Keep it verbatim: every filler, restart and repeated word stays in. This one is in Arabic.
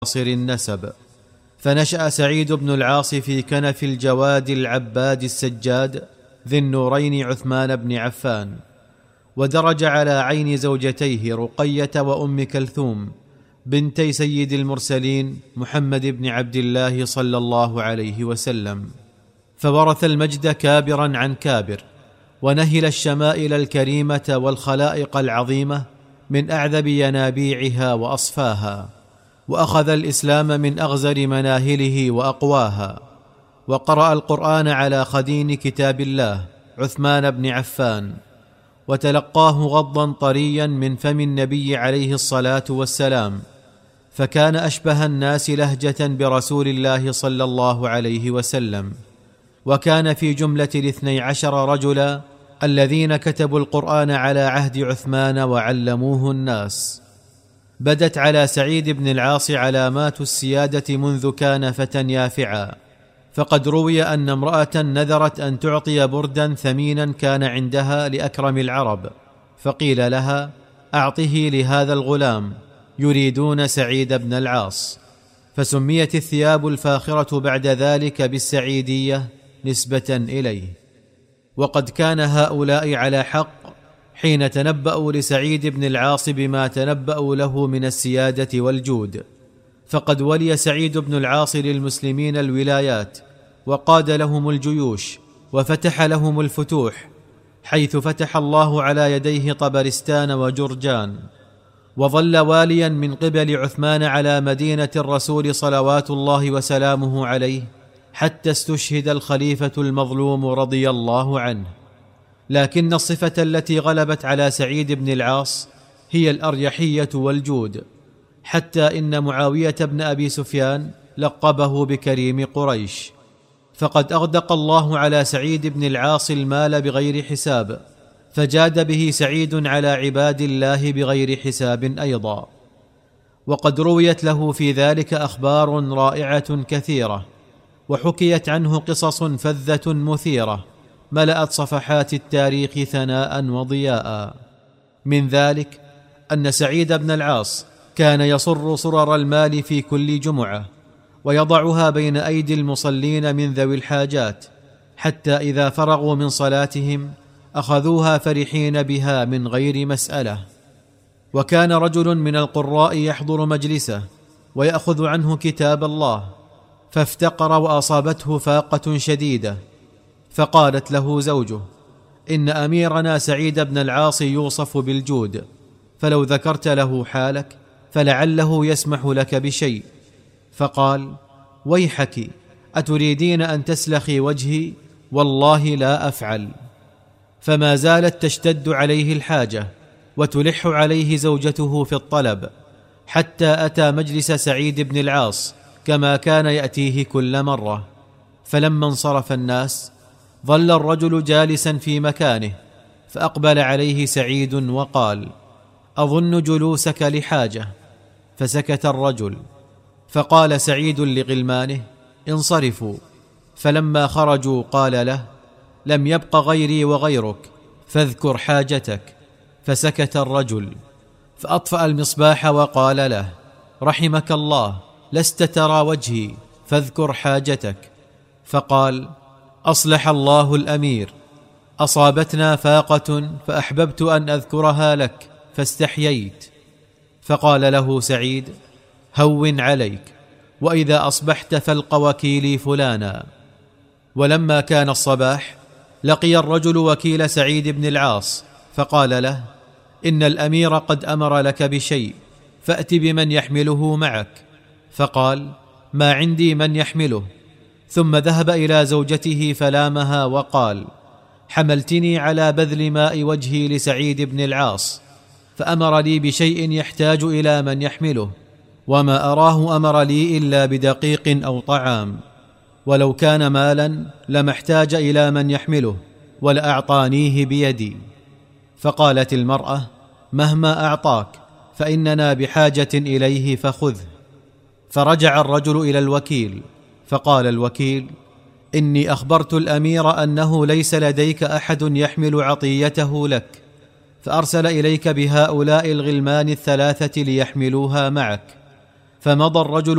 قاصر النسب. فنشأ سعيد بن العاص في كنف الجواد العباد السجاد ذي النورين عثمان بن عفان، ودرج على عين زوجتيه رقية وأم كلثوم بنتي سيد المرسلين محمد بن عبد الله صلى الله عليه وسلم، فورث المجد كابرا عن كابر، ونهل الشمائل الكريمة والخلائق العظيمة من أعذب ينابيعها وأصفاها، وأخذ الإسلام من أغزر مناهله وأقواها، وقرأ القرآن على خدين كتاب الله عثمان بن عفان، وتلقاه غضا طريا من فم النبي عليه الصلاة والسلام، فكان أشبه الناس لهجة برسول الله صلى الله عليه وسلم، وكان في جملة الاثني عشر رجلا الذين كتبوا القرآن على عهد عثمان وعلموه الناس. بدت على سعيد بن العاص علامات السيادة منذ كان فتى يافعا، فقد روي أن امرأة نذرت أن تعطي بردا ثمينا كان عندها لأكرم العرب، فقيل لها: أعطه لهذا الغلام، يريدون سعيد بن العاص، فسميت الثياب الفاخرة بعد ذلك بالسعيدية نسبة إليه. وقد كان هؤلاء على حق حين تنبأوا لسعيد بن العاص بما تنبأوا له من السيادة والجود، فقد ولي سعيد بن العاص للمسلمين الولايات، وقاد لهم الجيوش، وفتح لهم الفتوح، حيث فتح الله على يديه طبرستان وجرجان، وظل واليا من قبل عثمان على مدينة الرسول صلوات الله وسلامه عليه، حتى استشهد الخليفة المظلوم رضي الله عنه. لكن الصفة التي غلبت على سعيد بن العاص هي الأريحية والجود، حتى إن معاوية بن أبي سفيان لقبه بكريم قريش، فقد أغدق الله على سعيد بن العاص المال بغير حساب، فجاد به سعيد على عباد الله بغير حساب أيضا. وقد رويت له في ذلك أخبار رائعة كثيرة، وحكيت عنه قصص فذة مثيرة ملأت صفحات التاريخ ثناء وضياء. من ذلك أن سعيد بن العاص كان يصر صرر المال في كل جمعة، ويضعها بين أيدي المصلين من ذوي الحاجات، حتى إذا فرغوا من صلاتهم أخذوها فرحين بها من غير مسألة. وكان رجل من القراء يحضر مجلسه ويأخذ عنه كتاب الله، فافتقر وأصابته فاقة شديدة، فقالت له زوجه: إن أميرنا سعيد بن العاص يوصف بالجود، فلو ذكرت له حالك فلعله يسمح لك بشيء. فقال: ويحك، أتريدين أن تسلخي وجهي؟ والله لا أفعل. فما زالت تشتد عليه الحاجة وتلح عليه زوجته في الطلب، حتى أتى مجلس سعيد بن العاص كما كان يأتيه كل مرة. فلما انصرف الناس ظل الرجل جالسا في مكانه، فأقبل عليه سعيد وقال: أظن جلوسك لحاجة. فسكت الرجل، فقال سعيد لغلمانه: انصرفوا. فلما خرجوا قال له: لم يبق غيري وغيرك، فاذكر حاجتك. فسكت الرجل، فأطفأ المصباح وقال له: رحمك الله، لست ترى وجهي، فاذكر حاجتك. فقال: أصلح الله الأمير، أصابتنا فاقة فأحببت أن أذكرها لك فاستحييت. فقال له سعيد: هون عليك، وإذا أصبحت فالق وكيلي فلانا. ولما كان الصباح لقي الرجل وكيل سعيد بن العاص، فقال له: إن الأمير قد أمر لك بشيء، فأت بمن يحمله معك. فقال: ما عندي من يحمله. ثم ذهب إلى زوجته فلامها وقال: حملتني على بذل ماء وجهي لسعيد بن العاص، فأمر لي بشيء يحتاج إلى من يحمله، وما أراه أمر لي إلا بدقيق أو طعام، ولو كان مالا لما احتاج إلى من يحمله، ولأعطانيه بيدي. فقالت المرأة: مهما أعطاك فإننا بحاجة إليه فخذه. فرجع الرجل إلى الوكيل، فقال الوكيل: إني أخبرت الأمير أنه ليس لديك أحد يحمل عطيته لك، فأرسل إليك بهؤلاء الغلمان الثلاثة ليحملوها معك. فمضى الرجل